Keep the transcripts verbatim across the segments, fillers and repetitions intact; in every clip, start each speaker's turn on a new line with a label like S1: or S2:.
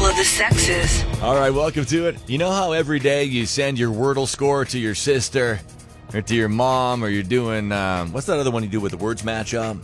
S1: Battle of the Sexes.
S2: All right, welcome to it. You know how every day you send your Wordle score to your sister or to your mom, or you're doing, um, what's that other one you do with the words match up?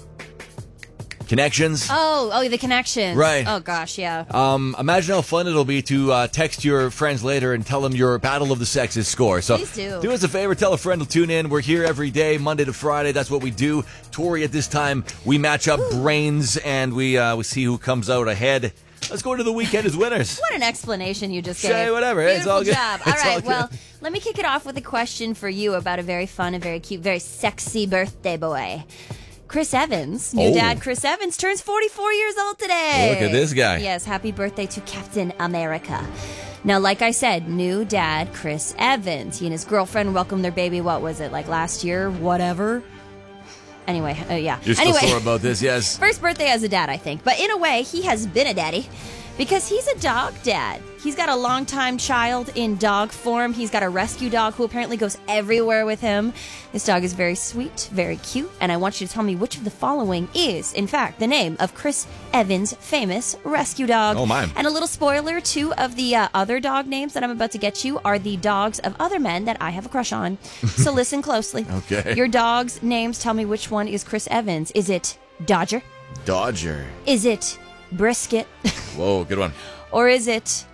S2: Connections?
S3: Oh, oh, the connections.
S2: Right.
S3: Oh, gosh, yeah.
S2: Um, imagine how fun it'll be to uh, text your friends later and tell them your Battle of the Sexes score. So
S3: Please do.
S2: Do us a favor, tell a friend to tune in. We're here every day, Monday to Friday. That's what we do. Tori, at this time, we match up Ooh. brains and we uh, we see who comes out ahead. Let's go to the weekend as winners.
S3: What an explanation you just gave.
S2: Say whatever.
S3: Beautiful
S2: It's all good.
S3: job. All
S2: It's
S3: right,
S2: all good.
S3: well, let me kick it off with a question for you about a very fun and very cute, very sexy birthday boy. Chris Evans, new
S2: Oh.
S3: dad Chris Evans, turns forty-four years old today.
S2: Look at this guy.
S3: Yes, happy birthday to Captain America. Now, like I said, new dad Chris Evans. He and his girlfriend welcomed their baby, what was it, like last year? Whatever. Anyway, uh, yeah.
S2: You're still
S3: anyway,
S2: sore about this, yes.
S3: First birthday as a dad, I think. But in a way, he has been a daddy because he's a dog dad. He's got a longtime child in dog form. He's got a rescue dog who apparently goes everywhere with him. This dog is very sweet, very cute, and I want you to tell me which of the following is, in fact, the name of Chris Evans' famous rescue dog.
S2: Oh, my.
S3: And a little spoiler, two of the uh, other dog names that I'm about to get you are the dogs of other men that I have a crush on. So listen closely.
S2: Okay.
S3: Your dog's names, tell me which one is Chris Evans. Is it Dodger?
S2: Dodger.
S3: Is it Brisket?
S2: Whoa, good one.
S3: Or is it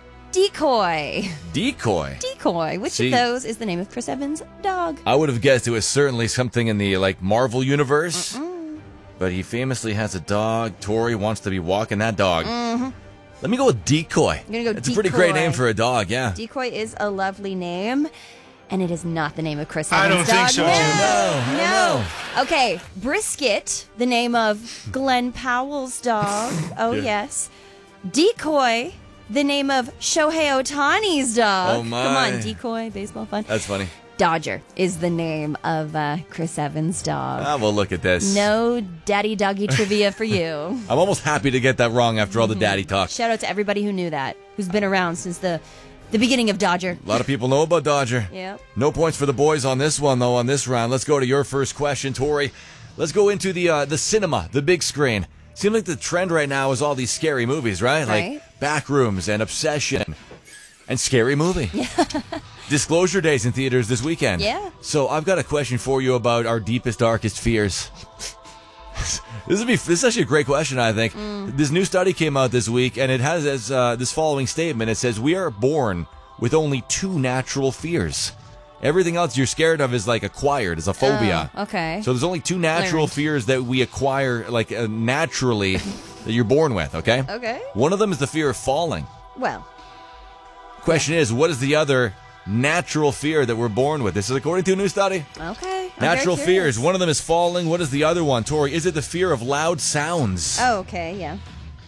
S3: Decoy?
S2: Decoy.
S3: Decoy. Which
S2: See,
S3: of those is the name of Chris Evans' dog?
S2: I would have guessed it was certainly something in the like Marvel universe. Mm-mm. But he famously has a dog. Tori wants to be walking that dog.
S3: Mm-hmm.
S2: Let me go with Decoy.
S3: You're gonna go
S2: It's a pretty great
S3: Decoy.
S2: name for a dog, yeah.
S3: Decoy is a lovely name. And it is not the name of Chris
S4: I
S3: Evans'
S4: don't
S3: dog.
S4: think so,
S3: no,
S4: Jim.
S3: no. no. Okay, Brisket, the name of Glenn Powell's dog. Oh,
S2: Yeah.
S3: yes. Decoy, the name of Shohei Ohtani's dog.
S2: Oh, my.
S3: Come on, Decoy, baseball fun.
S2: That's funny.
S3: Dodger is the name of uh, Chris Evans' dog.
S2: Ah, well, look at this.
S3: No daddy doggy trivia for you.
S2: I'm almost happy to get that wrong after all the daddy talk.
S3: Shout out to everybody who knew that, who's been around since the the beginning of Dodger.
S2: A lot of people know about Dodger.
S3: Yep.
S2: No points for the boys on this one, though, on this round. Let's go to your first question, Tori. Let's go into the uh, the cinema, the big screen. Seems like the trend right now is all these scary movies, right?
S3: Right.
S2: Like Backrooms and Obsession and Scary Movie. Disclosure Days in theaters this weekend.
S3: Yeah.
S2: So I've got a question for you about our deepest, darkest fears. This would be. This is actually a great question, I think.
S3: Mm.
S2: This new study came out this week, and it has as uh, this following statement. It says, we are born with only two natural fears. Everything else you're scared of is like acquired, is a phobia.
S3: Oh, okay.
S2: So there's only two natural
S3: Learned.
S2: fears that we acquire like uh, naturally that you're born with, okay?
S3: Okay.
S2: One of them is the fear of falling.
S3: Well,
S2: Question is, what is the other natural fear that we're born with? This is according to a new study.
S3: okay. I'm
S2: Natural
S3: very curious.
S2: fears. One of them is falling. What is the other one, Tori? Is it the fear of loud sounds?
S3: Oh, okay, yeah.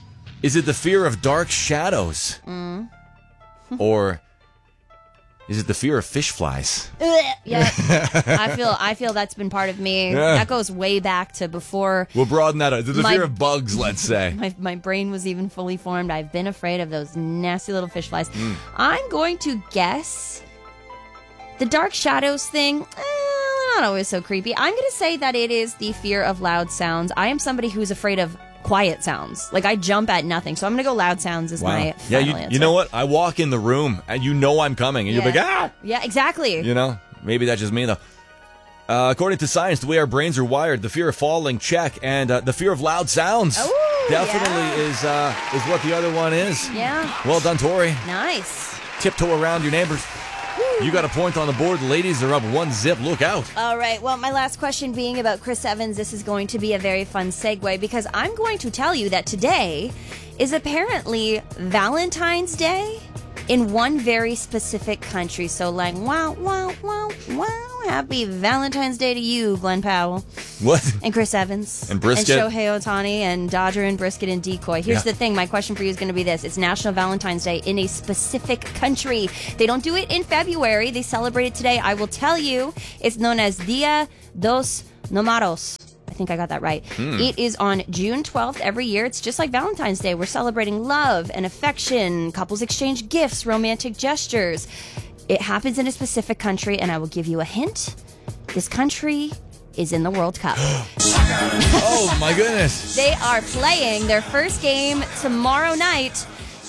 S2: Is it the fear of dark shadows?
S3: Mm.
S2: Or is it the fear of fish flies?
S3: Yeah. I feel I feel that's been part of me.
S2: Yeah.
S3: That goes way back to before
S2: We'll broaden that out. The
S3: My-
S2: fear of bugs, let's say.
S3: my, my brain was even fully formed. I've been afraid of those nasty little fish flies.
S2: Mm.
S3: I'm going to guess the dark shadows thing. eh, not always so creepy. I'm going to say that it is the fear of loud sounds. I am somebody who's afraid of quiet sounds. Like, I jump at nothing. So I'm going to go loud sounds as my
S2: Yeah,
S3: final
S2: you,
S3: answer.
S2: you know what? I walk in the room and you know I'm coming, and
S3: Yeah.
S2: you're like, ah!
S3: Yeah, exactly.
S2: You know? Maybe that's just me, though. Uh, according to science, the way our brains are wired, the fear of falling, check, and uh, the fear of loud sounds
S3: Oh,
S2: definitely
S3: yeah.
S2: is uh, is what the other one is.
S3: Yeah.
S2: Well done, Tori.
S3: Nice.
S2: Tiptoe around your neighbors. You got a point on the board. The ladies are up one zip. Look out.
S3: All right. Well, my last question being about Chris Evans, this is going to be a very fun segue because I'm going to tell you that today is apparently Valentine's Day in one very specific country. So, like, wow, wow, wow, wow. Happy Valentine's Day to you, Glenn Powell.
S2: What?
S3: And Chris Evans.
S2: And Brisket.
S3: And Shohei Ohtani and Dodger and Brisket and Decoy. Here's
S2: Yeah.
S3: the thing. My question for you is going to be this. It's National Valentine's Day in a specific country. They don't do it in February. They celebrate it today. I will tell you. It's known as Dia dos Namorados. I think I got that right. It is on June twelfth every year. It's just like Valentine's Day. We're celebrating love and affection. Couples exchange gifts, romantic gestures. It happens in a specific country, and I will give you a hint. This country is in the World Cup.
S2: Oh, my goodness.
S3: They are playing their first game tomorrow night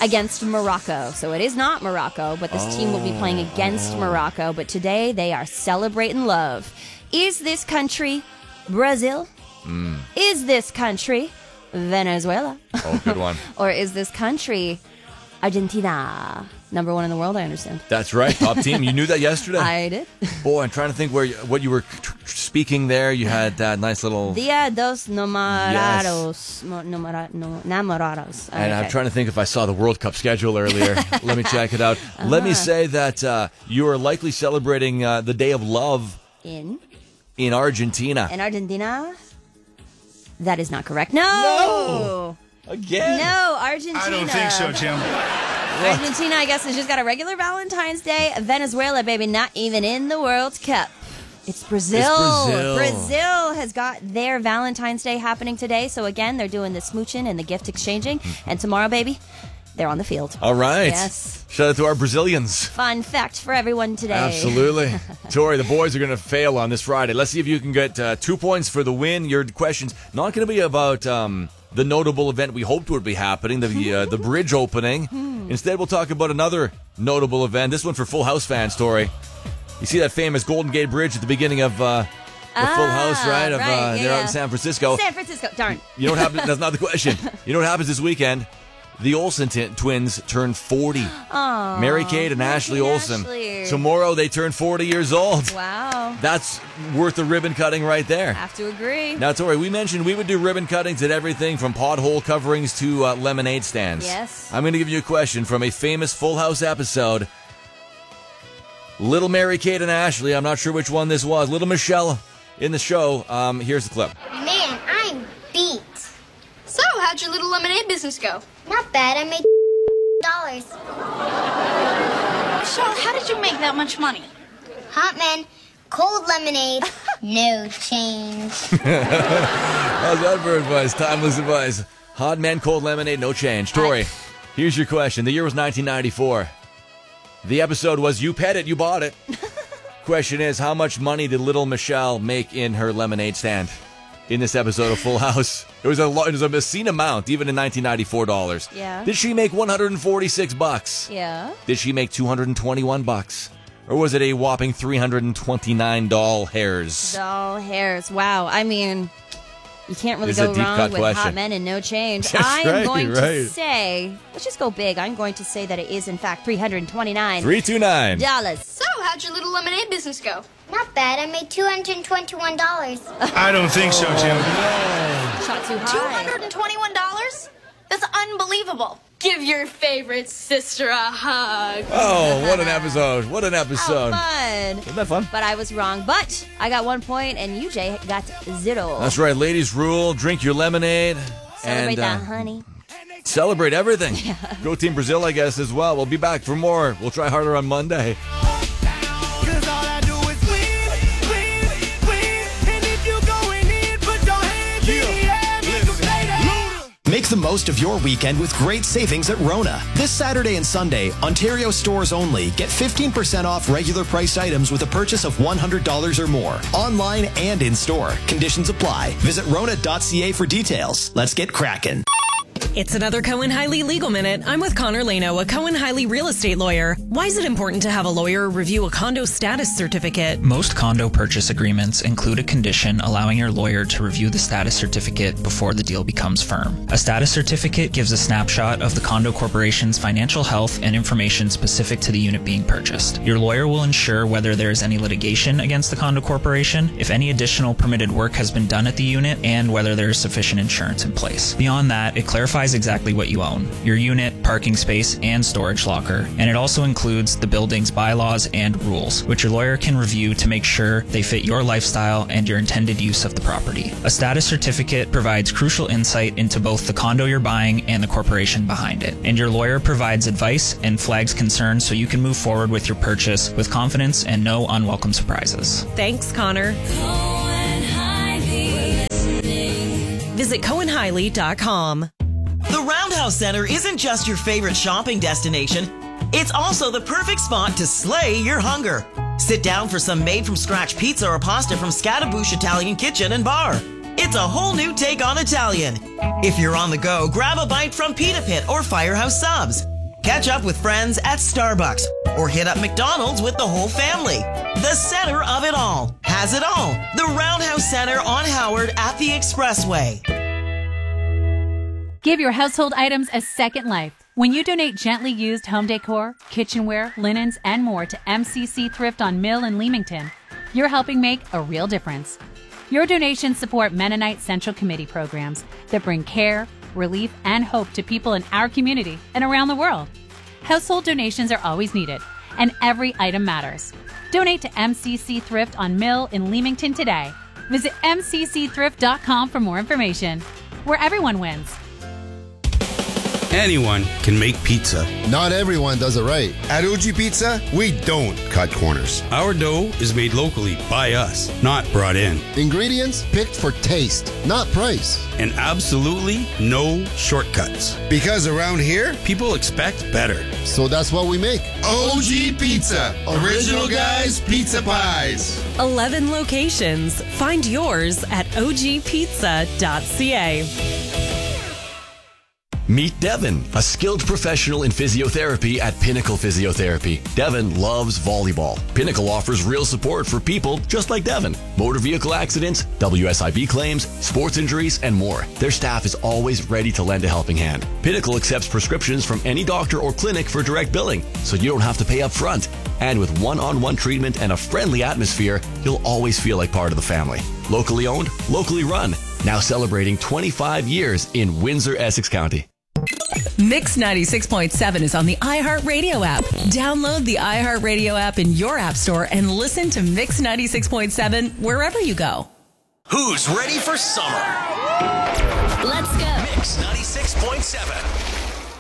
S3: against Morocco. So it is not Morocco, but this oh, team will be playing against oh. Morocco. But today they are celebrating love. Is this country Brazil? Mm. Is this country Venezuela?
S2: Oh, good one.
S3: Or is this country Argentina? Number one in the world, I understand.
S2: That's right. Top team. You knew that yesterday?
S3: I did.
S2: Boy, I'm trying to think where you, what you were t- speaking there. You had that nice little...
S3: Dia dos Namorados. Yes. Nomora, no, namorados.
S2: And
S3: okay.
S2: I'm trying to think if I saw the World Cup schedule earlier. Let me check it out. Uh-huh. Let me say that uh, you are likely celebrating uh, the Day of Love...
S3: In?
S2: In Argentina.
S3: In Argentina? That is not correct. No!
S2: No! Again?
S3: No, Argentina.
S1: I don't think so, Tim.
S3: Argentina, I guess, has just got a regular Valentine's Day. Venezuela, baby, not even in the World Cup. It's Brazil.
S2: It's Brazil.
S3: Brazil has got their Valentine's Day happening today. So, again, they're doing the smooching and the gift exchanging. And tomorrow, baby, they're on the field.
S2: All right.
S3: Yes.
S2: Shout out to our Brazilians.
S3: Fun fact for everyone today.
S2: Absolutely. Tori, the boys are going to fail on this Friday. Let's see if you can get uh, two points for the win. Your question's not going to be about... Um, the notable event we hoped would be happening, the uh, the bridge opening. Instead, we'll talk about another notable event. This one for Full House fans, Tori. You see that famous Golden Gate Bridge at the beginning of uh, the
S3: ah,
S2: Full House, right? Of,
S3: right
S2: uh,
S3: yeah,
S2: they're
S3: yeah.
S2: out in San Francisco.
S3: San Francisco, darn.
S2: You know what happens? That's not the question. You know what happens this weekend? The Olsen t- twins turn forty.
S3: Aww,
S2: Mary-Kate and
S3: Mary
S2: Ashley
S3: and
S2: Olsen.
S3: Ashley.
S2: Tomorrow they turn forty years old.
S3: Wow.
S2: That's worth the ribbon cutting right there.
S3: Have to agree.
S2: Now, Tori, we mentioned we would do ribbon cuttings at everything from pothole coverings to uh, lemonade stands.
S3: Yes.
S2: I'm going to give you a question from a famous Full House episode. Little Mary-Kate and Ashley, I'm not sure which one this was. Little Michelle in the show. Um, here's the clip.
S4: Man, I'm beat.
S5: So, how'd your little lemonade business go?
S4: Not bad. I made dollars.
S5: Michelle, how did you make that much money?
S4: Hot man, cold lemonade, no change.
S2: How's that for advice? Timeless advice. Hot man, cold lemonade, no change. Tori, here's your question. The year was nineteen ninety-four. The episode was You Pet It, You Bought It. Question is, how much money did little Michelle make in her lemonade stand in this episode of Full House? It was a lo- it was an obscene amount, even in nineteen ninety-four dollars.
S3: Yeah.
S2: Did she make one hundred forty-six bucks?
S3: Yeah.
S2: Did she make two hundred twenty-one bucks? Or was it a whopping three hundred twenty-nine doll hairs?
S3: Doll hairs. Wow. I mean, you can't really
S2: It's
S3: go
S2: a deep
S3: wrong
S2: cut
S3: with
S2: question.
S3: hot men and no change.
S2: That's
S3: I'm
S2: right,
S3: going
S2: right.
S3: to say, let's just go big. I'm going to say that it is, in fact, three hundred twenty-nine
S2: three two nine
S3: dollars.
S5: So, how'd your little lemonade business go?
S4: Not bad. I made two hundred twenty-one dollars.
S1: I don't think so, Tim.
S3: Shot too
S5: two
S3: high.
S5: hundred twenty-one dollars? That's unbelievable. Give your favorite sister a hug.
S2: Oh, what an episode. What an
S3: How
S2: episode.
S3: fun.
S2: Isn't that fun?
S3: But I was wrong. But I got one point, and you, Jay, got zero.
S2: That's right. Ladies rule. Drink your lemonade.
S3: Celebrate
S2: and,
S3: that,
S2: uh,
S3: honey.
S2: Celebrate everything. Go Team Brazil, I guess, as well. We'll be back for more. We'll try harder on Monday.
S6: Make the most of your weekend with great savings at Rona. This Saturday and Sunday, Ontario stores only. Get fifteen percent off regular priced items with a purchase of one hundred dollars or more. Online and in store. Conditions apply. Visit rona dot c a for details. Let's get cracking.
S7: It's another Cohen Hiley Legal Minute. I'm with Connor Lano, a Cohen Hiley real estate lawyer. Why is it important to have a lawyer review a condo status certificate?
S8: Most condo purchase agreements include a condition allowing your lawyer to review the status certificate before the deal becomes firm. A status certificate gives a snapshot of the condo corporation's financial health and information specific to the unit being purchased. Your lawyer will ensure whether there is any litigation against the condo corporation, if any additional permitted work has been done at the unit, and whether there is sufficient insurance in place. Beyond that, it clarifies exactly what you own, your unit, parking space, and storage locker, and it also includes the building's bylaws and rules, which your lawyer can review to make sure they fit your lifestyle and your intended use of the property. A status certificate provides crucial insight into both the condo you're buying and the corporation behind it, and your lawyer provides advice and flags concerns so you can move forward with your purchase with confidence and no unwelcome surprises.
S7: Thanks, Connor. Visit cohen hiley dot com.
S9: The Roundhouse Center isn't just your favorite shopping destination. It's also the perfect spot to slay your hunger. Sit down for some made-from-scratch pizza or pasta from Scattaboosh Italian Kitchen and Bar. It's a whole new take on Italian. If you're on the go, grab a bite from Pita Pit or Firehouse Subs. Catch up with friends at Starbucks or hit up McDonald's with the whole family. The center of it all has it all. The Roundhouse Center on Howard at the Expressway.
S10: Give your household items a second life. When you donate gently used home decor, kitchenware, linens, and more to M C C Thrift on Mill in Leamington, you're helping make a real difference. Your donations support Mennonite Central Committee programs that bring care, relief, and hope to people in our community and around the world. Household donations are always needed, and every item matters. Donate to M C C Thrift on Mill in Leamington today. Visit M C C thrift dot com for more information. Where everyone wins.
S1: Anyone can make pizza.
S11: Not everyone does it right. At O G Pizza, we don't cut corners.
S1: Our dough is made locally by us, not brought in.
S11: Ingredients picked for taste, not price.
S1: And absolutely no shortcuts.
S11: Because around here,
S1: people expect better.
S11: So that's what we make. O G Pizza. Original guys, pizza pies.
S7: eleven locations. Find yours at o g pizza dot c a.
S2: Meet Devin, a skilled professional in physiotherapy at Pinnacle Physiotherapy. Devin loves volleyball. Pinnacle offers real support for people just like Devin. Motor vehicle accidents, W S I B claims, sports injuries, and more. Their staff is always ready to lend a helping hand. Pinnacle accepts prescriptions from any doctor or clinic for direct billing, so you don't have to pay up front. And with one-on-one treatment and a friendly atmosphere, you'll always feel like part of the family. Locally owned, locally run. Now celebrating twenty-five years in Windsor, Essex County.
S7: Mix ninety-six point seven is on the iHeartRadio app. Download the iHeartRadio app in your app store and listen to Mix ninety-six point seven wherever you go.
S6: Who's ready for summer?
S5: Let's go.
S6: Mix ninety-six point seven.